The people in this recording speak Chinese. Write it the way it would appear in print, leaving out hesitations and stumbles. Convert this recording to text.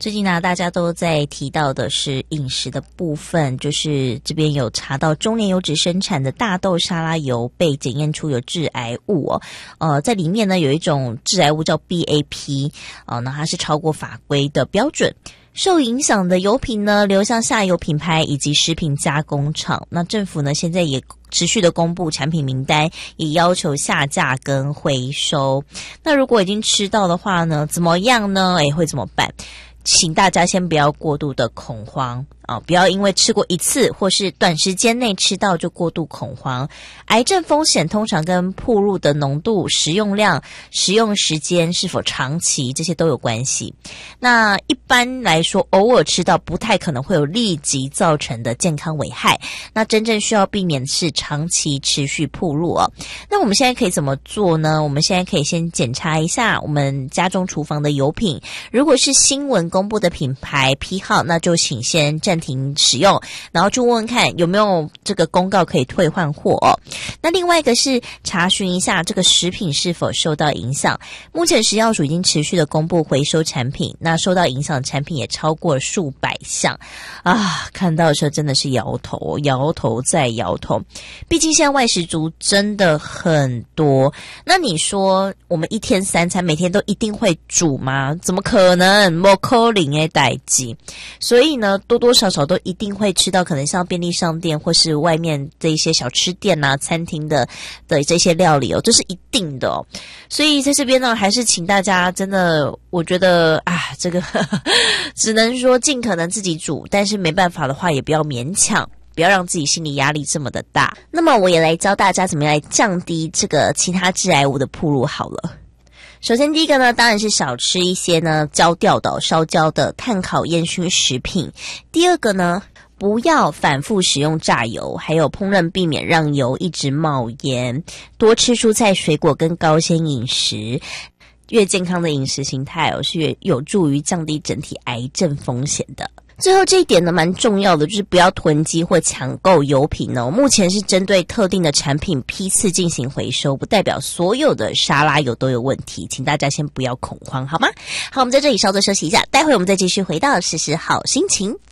最近呢，大家都在提到的是饮食的部分，就是这边有查到中年油脂生产的大豆沙拉油被检验出有致癌物在里面呢有一种致癌物叫 BAP， 那它是超过法规的标准。受影响的油品呢流向下游品牌以及食品加工厂，那政府呢现在也持续的公布产品名单，也要求下架跟回收。那如果已经吃到的话呢，怎么样呢？会怎么办？请大家先不要过度的恐慌不要因为吃过一次或是短时间内吃到就过度恐慌。癌症风险通常跟暴露的浓度、食用量、食用时间是否长期这些都有关系。那一般来说偶尔吃到不太可能会有立即造成的健康危害，那真正需要避免是长期持续暴露那我们现在可以怎么做呢？我们现在可以先检查一下我们家中厨房的油品，如果是新闻公布的品牌批号，那就请先暂停使用，然后去问问看有没有这个公告可以退换货那另外一个是查询一下这个食品是否受到影响。目前食药署已经持续的公布回收产品，那受到影响的产品也超过数百项看到的时候真的是摇头，摇头再摇头。毕竟现在外食族真的很多，那你说我们一天三餐每天都一定会煮吗？怎么可能？没可能的代志。所以呢多多少少都一定会吃到可能像便利商店或是外面的一些小吃店餐厅的这些料理这是一定的所以在这边呢还是请大家真的，我觉得这个只能说尽可能自己煮，但是没办法的话也不要勉强，不要让自己心理压力这么的大。那么我也来教大家怎么样来降低这个其他致癌物的暴露好了。首先第一个呢当然是少吃一些呢焦掉的烧焦的碳烤烟熏食品。第二个呢不要反复使用炸油，还有烹饪避免让油一直冒烟，多吃蔬菜水果跟高纤饮食。越健康的饮食形态是越有助于降低整体癌症风险的。最后这一点呢蛮重要的，就是不要囤积或抢购油品目前是针对特定的产品批次进行回收，不代表所有的沙拉油都有问题，请大家先不要恐慌好吗？好，我们在这里稍作休息一下，待会我们再继续回到时时好心情。